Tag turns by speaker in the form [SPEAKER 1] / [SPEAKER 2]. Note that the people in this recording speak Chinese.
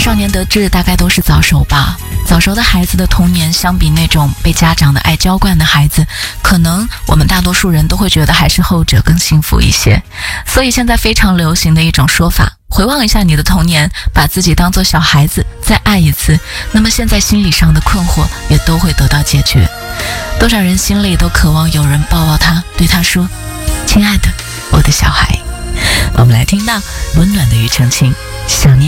[SPEAKER 1] 少年得志大概都是早熟吧。早熟的孩子的童年相比那种被家长的爱娇惯的孩子，可能我们大多数人都会觉得还是后者更幸福一些。所以现在非常流行的一种说法，回望一下你的童年，把自己当作小孩子再爱一次，那么现在心理上的困惑也都会得到解决。多少人心里都渴望有人抱抱他，对他说，亲爱的，我的小孩。我们来听到温暖的庾澄庆，想念。